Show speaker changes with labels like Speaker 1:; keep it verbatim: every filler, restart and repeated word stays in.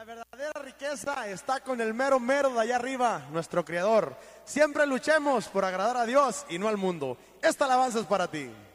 Speaker 1: verdadera riqueza está con el mero mero de allá arriba, nuestro Creador. Siempre luchemos por agradar a Dios y no al mundo. Esta alabanza es para ti.